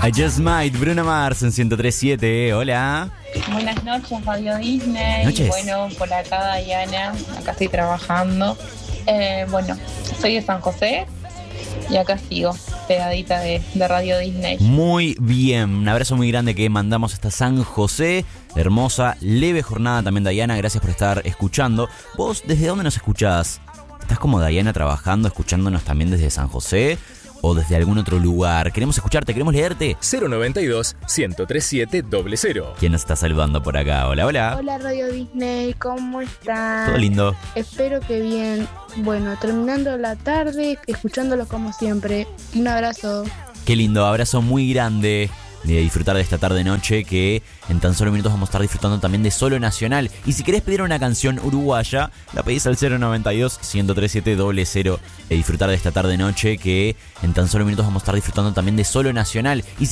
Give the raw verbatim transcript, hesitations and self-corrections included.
I Just Might, Bruno Mars en ciento tres punto siete. Hola. Buenas noches, Radio Disney. Noches. Bueno, por acá Diana, acá estoy trabajando. Eh, bueno, soy de San José y acá sigo, pegadita de, de Radio Disney. Muy bien, un abrazo muy grande que mandamos hasta San José. Hermosa, leve jornada también, Diana. Gracias por estar escuchando. ¿Vos desde dónde nos escuchás? ¿Estás como Diana trabajando, escuchándonos también desde San José? ¿O desde algún otro lugar? Queremos escucharte, queremos leerte. cero noventa y dos, ciento treinta y siete, cero cero. ¿Quién nos está saludando por acá? Hola, hola. Hola Radio Disney, ¿cómo están? Todo lindo. Espero que bien. Bueno, terminando la tarde, escuchándolo como siempre. Un abrazo. Qué lindo, abrazo muy grande de disfrutar de esta tarde-noche, que en tan solo minutos vamos a estar disfrutando también de Solo Nacional. Y si querés pedir una canción uruguaya, la pedís al cero noventa y dos, ciento treinta y siete, cero cero. De disfrutar de esta tarde-noche, que en tan solo minutos vamos a estar disfrutando también de Solo Nacional. Y si